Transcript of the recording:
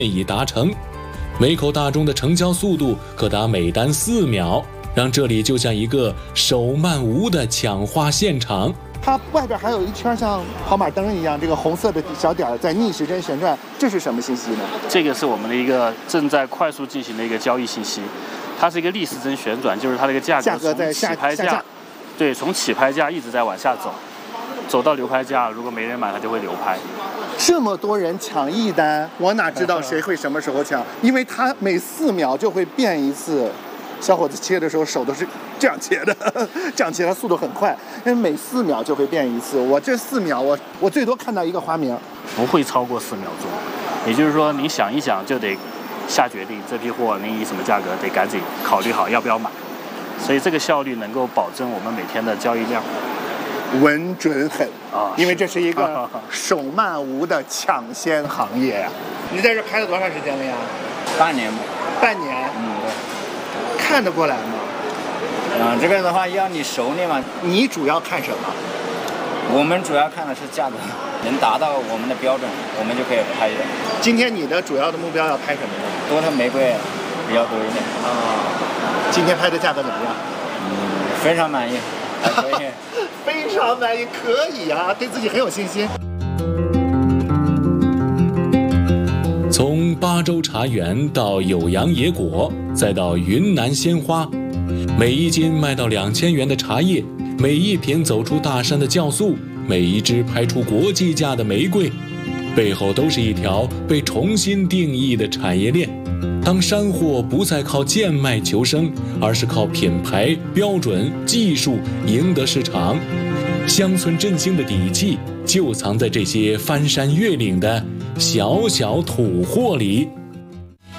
已达成，每口大钟的成交速度可达每单4秒，让这里就像一个手慢无的抢花现场。 它外边还有一圈像跑马灯一样，这个红色的小点在逆时针旋转，这是什么信息呢？ 这个是我们的一个正在快速进行的一个交易信息，它是一个逆时针旋转，就是它的一个价格在从起拍价，对，从起拍价一直在往下走，走到流拍价，如果没人买，它就会流拍。 这么多人抢一单，我哪知道谁会什么时候抢？因为它每4秒就会变一次。小伙子切的时候手都是这样切的，这样切它速度很快，因为每4秒就会变一次。我这4秒，我最多看到一个花名， 不会超过4秒钟。也就是说，您想一想就得下决定，这批货您以什么价格得赶紧考虑好要不要买。所以这个效率能够保证我们每天的交易量。 稳准狠啊！因为这是一个手慢无的抢先行业呀。你在这拍了多长时间了呀？ 半年吧。 半年？ 对。 看得过来吗？ 这个的话要你熟练嘛。 你主要看什么？ 我们主要看的是价格，能达到我们的标准，我们就可以拍的。 今天你的主要的目标要拍什么呢？ 多头玫瑰比较多一点。 今天拍的价格怎么样？ 非常满意，还可以。 非常满意，可以啊，对自己很有信心。 从巴州茶园到酉阳野果，再到云南鲜花，每一斤卖到2000元的茶叶，每一瓶走出大山的酵素，每一支拍出国际价的玫瑰，背后都是一条被重新定义的产业链。当山货不再靠贱卖求生，而是靠品牌、标准、技术赢得市场，乡村振兴的底气就藏在这些翻山越岭的小小土货里。